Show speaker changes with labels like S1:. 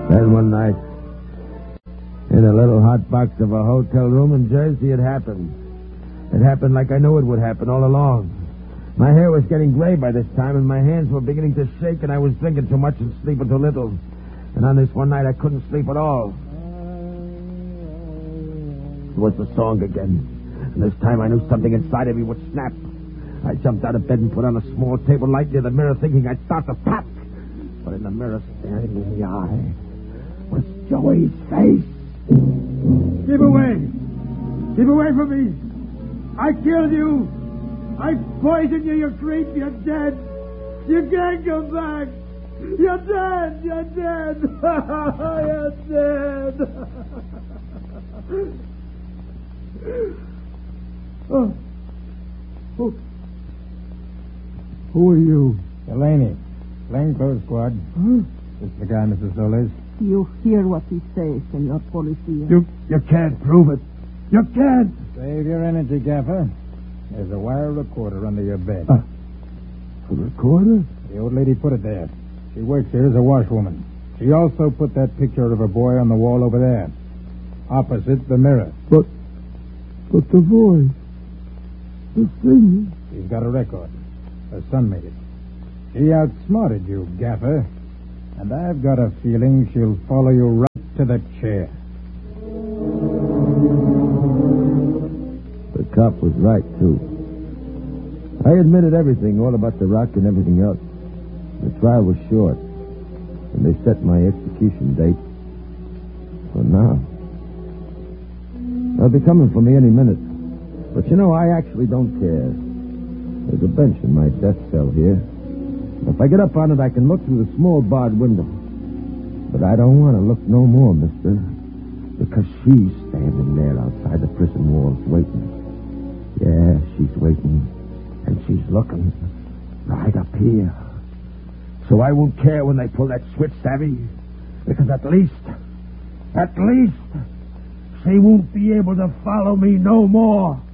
S1: Then one night, in a little hot box of a hotel room in Jersey, it happened. It happened like I knew it would happen all along. My hair was getting gray by this time, and my hands were beginning to shake, and I was drinking too much and sleeping too little. And on this one night, I couldn't sleep at all. It was the song again. And this time I knew something inside of me would snap. I jumped out of bed and put on a small table light near the mirror, thinking I'd start to pop. But in the mirror, staring me in the eye, was Joey's face.
S2: Keep away! Keep away from me! I killed you! I poisoned you, you creep! You're dead! You can't come back! You're dead! You're dead! You're dead! Oh. Who are you?
S3: Delaney, plainclothes squad.
S2: Huh?
S3: This is the guy, Mrs. Solis.
S4: You hear what he says, Senor Policia.
S2: You can't prove it. You can't.
S3: Save your energy, Gaffer. There's a wire recorder under your bed.
S2: A recorder?
S3: The old lady put it there. She works here as a washwoman. She also put that picture of a boy on the wall over there, opposite the mirror.
S2: But the voice, the singing.
S3: She's got a record. Her son made it. She outsmarted you, Gaffer. And I've got a feeling she'll follow you right to the chair.
S1: The cop was right, too. I admitted everything, all about the rock and everything else. The trial was short, and they set my execution date for now. They'll be coming for me any minute. But you know, I actually don't care. There's a bench in my death cell here. If I get up on it, I can look through the small barred window. But I don't want to look no more, mister. Because she's standing there outside the prison walls waiting. Yeah, she's waiting. And she's looking right up here. So I won't care when they pull that switch, savvy? Because at least, she won't be able to follow me no more.